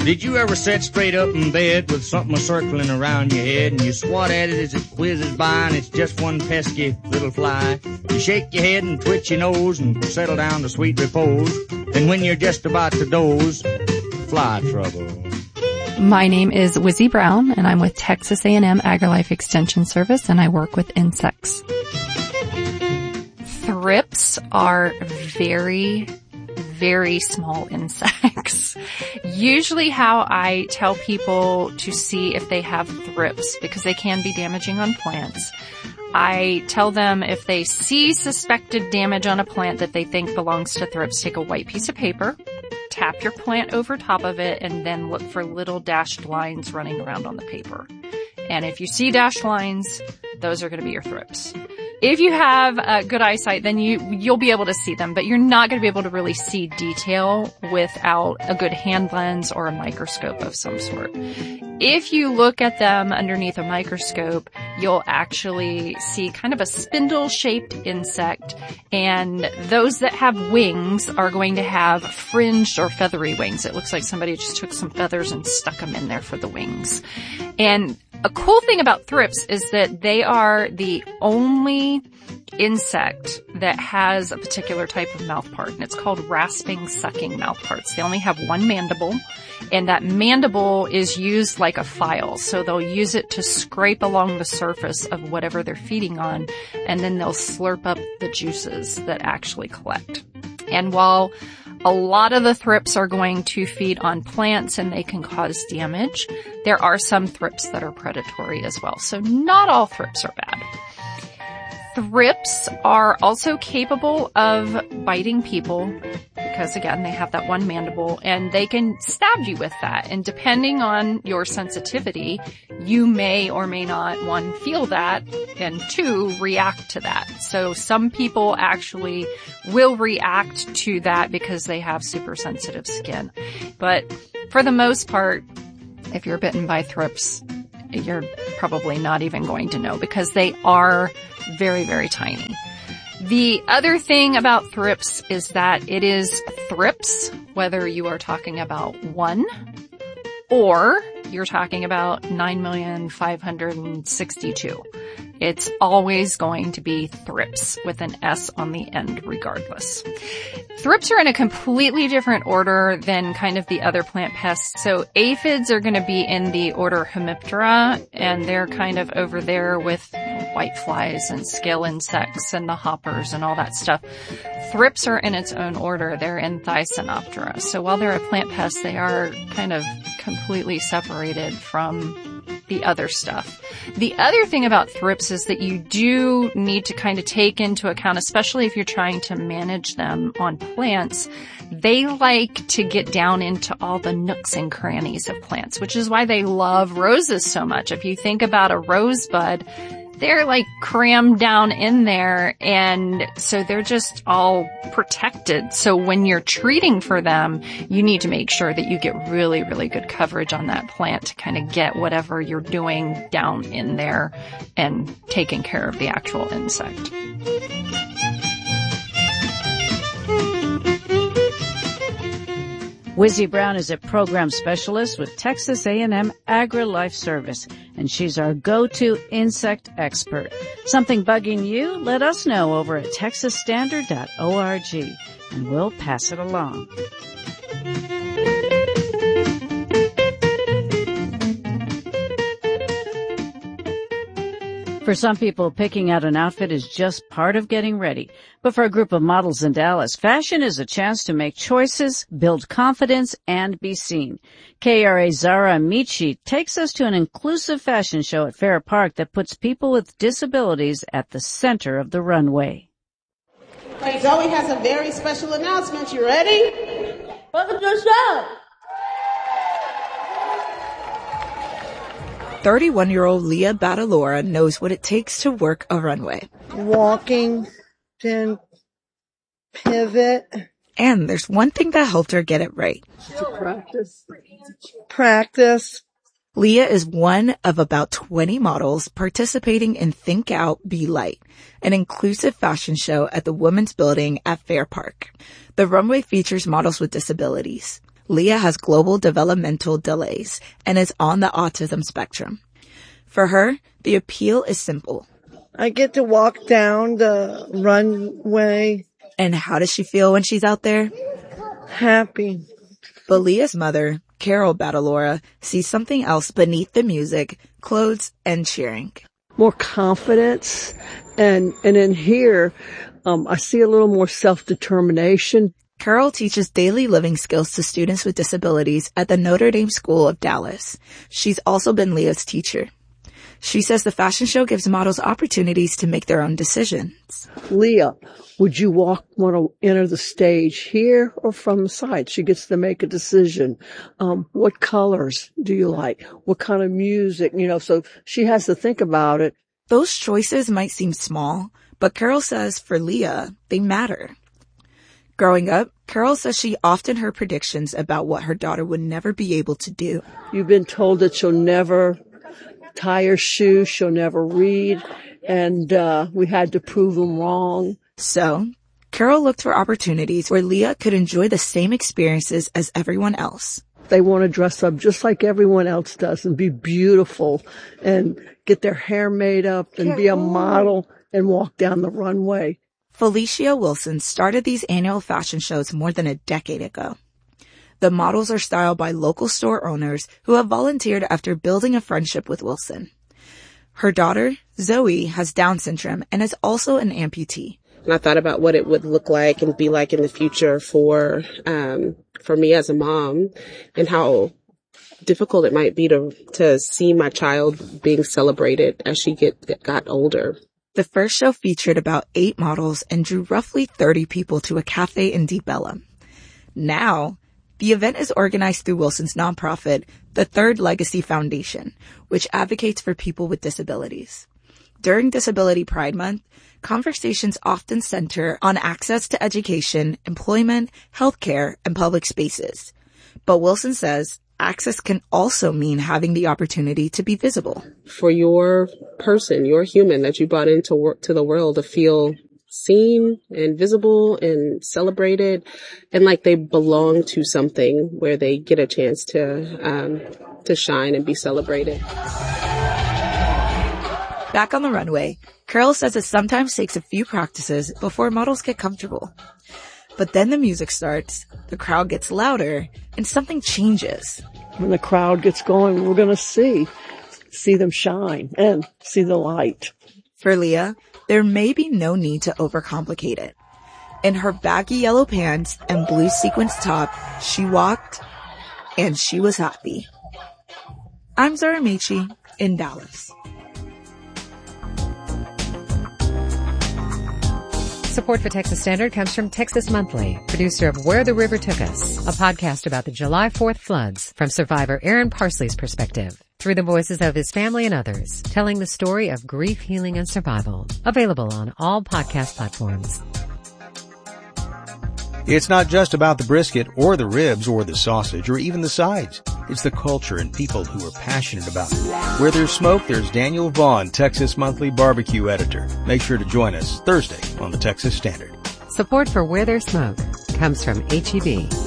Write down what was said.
Did you ever sit straight up in bed with something circling around your head and you swat at it as it whizzes by and it's just one pesky little fly? You shake your head and twitch your nose and settle down to sweet repose. Then when you're just about to doze, fly trouble. My name is Wizzy Brown, and I'm with Texas A&M AgriLife Extension Service, and I work with insects. Thrips are very, very small insects. Usually how I tell people to see if they have thrips, because they can be damaging on plants, I tell them if they see suspected damage on a plant that they think belongs to thrips, take a white piece of paper, tap your plant over top of it, and then look for little dashed lines running around on the paper. And if you see dashed lines, those are going to be your thrips. If you have good eyesight, then you'll be able to see them, but you're not going to be able to really see detail without a good hand lens or a microscope of some sort. If you look at them underneath a microscope, you'll actually see kind of a spindle-shaped insect, and those that have wings are going to have fringed or feathery wings. It looks like somebody just took some feathers and stuck them in there for the wings. And a cool thing about thrips is that they are the only insect that has a particular type of mouthpart, and it's called rasping, sucking mouthparts. They only have one mandible, and that mandible is used like a file. So they'll use it to scrape along the surface of whatever they're feeding on, and then they'll slurp up the juices that actually collect. And while a lot of the thrips are going to feed on plants and they can cause damage, there are some thrips that are predatory as well. So not all thrips are bad. Thrips are also capable of biting people because, again, they have that one mandible and they can stab you with that. And depending on your sensitivity, you may or may not, one, feel that, and two, react to that. So some people actually will react to that because they have super sensitive skin. But for the most part, if you're bitten by thrips, you're probably not even going to know because they are very, very tiny. The other thing about thrips is that it is thrips, whether you are talking about one or you're talking about 9,562. It's always going to be thrips with an S on the end regardless. Thrips are in a completely different order than kind of the other plant pests. So aphids are going to be in the order Hemiptera, and they're kind of over there with whiteflies and scale insects and the hoppers and all that stuff. Thrips are in its own order. They're in Thysanoptera. So while they're a plant pest, they are kind of completely separated from the other stuff. The other thing about thrips is that you do need to kind of take into account, especially if you're trying to manage them on plants, they like to get down into all the nooks and crannies of plants, which is why they love roses so much. If you think about a rosebud, they're like crammed down in there, and so they're just all protected. So when you're treating for them, you need to make sure that you get really, really good coverage on that plant to kind of get whatever you're doing down in there and taking care of the actual insect. Wizzy Brown is a program specialist with Texas A&M AgriLife Service, and she's our go-to insect expert. Something bugging you? Let us know over at texasstandard.org, and we'll pass it along. For some people, picking out an outfit is just part of getting ready. But for a group of models in Dallas, fashion is a chance to make choices, build confidence, and be seen. KRA's Zara Amici takes us to an inclusive fashion show at Fair Park that puts people with disabilities at the center of the runway. Okay, Zoe has a very special announcement. You ready? Welcome to the show. 31-year-old Leah Batalora knows what it takes to work a runway. Walking, then pivot. And there's one thing that helped her get it right. Practice. Leah is one of about 20 models participating in Think Out, Be Light, an inclusive fashion show at the Women's Building at Fair Park. The runway features models with disabilities. Leah has global developmental delays and is on the autism spectrum. For her, the appeal is simple. I get to walk down the runway. And how does she feel when she's out there? Happy. But Leah's mother, Carol Badalora, sees something else beneath the music, clothes, and cheering. More confidence. And in here, I see a little more self-determination. Carol teaches daily living skills to students with disabilities at the Notre Dame School of Dallas. She's also been Leah's teacher. She says the fashion show gives models opportunities to make their own decisions. Leah, would you want to enter the stage here or from the side? She gets to make a decision. What colors do you like? What kind of music? So she has to think about it. Those choices might seem small, but Carol says for Leah, they matter. Growing up, Carol says she often heard predictions about what her daughter would never be able to do. You've been told that she'll never tie her shoes, she'll never read, and we had to prove them wrong. So, Carol looked for opportunities where Leah could enjoy the same experiences as everyone else. They want to dress up just like everyone else does and be beautiful and get their hair made up and be a model and walk down the runway. Felicia Wilson started these annual fashion shows more than a decade ago. The models are styled by local store owners who have volunteered after building a friendship with Wilson. Her daughter, Zoe, has Down syndrome and is also an amputee. And I thought about what it would look like and be like in the future for me as a mom, and how difficult it might be to see my child being celebrated as she got older. The first show featured about 8 models and drew roughly 30 people to a cafe in Deep Ellum. Now, the event is organized through Wilson's nonprofit, the Third Legacy Foundation, which advocates for people with disabilities. During Disability Pride Month, conversations often center on access to education, employment, healthcare, and public spaces. But Wilson says access can also mean having the opportunity to be visible. For your person, your human that you brought into the world to feel seen and visible and celebrated, and like they belong to something where they get a chance to shine and be celebrated. Back on the runway, Carol says it sometimes takes a few practices before models get comfortable. But then the music starts, the crowd gets louder, and something changes. When the crowd gets going, we're going to see them shine and see the light. For Leah, there may be no need to overcomplicate it. In her baggy yellow pants and blue sequins top, she walked, and she was happy. I'm Zara Mechi in Dallas. Support for Texas Standard comes from Texas Monthly, producer of Where the River Took Us, a podcast about the July 4th floods from survivor Aaron Parsley's perspective, through the voices of his family and others, telling the story of grief, healing, and survival. Available on all podcast platforms. It's not just about the brisket or the ribs or the sausage or even the sides. It's the culture and people who are passionate about it. Where there's smoke, there's Daniel Vaughn, Texas Monthly barbecue editor. Make sure to join us Thursday on the Texas Standard. Support for Where There's Smoke comes from H-E-B.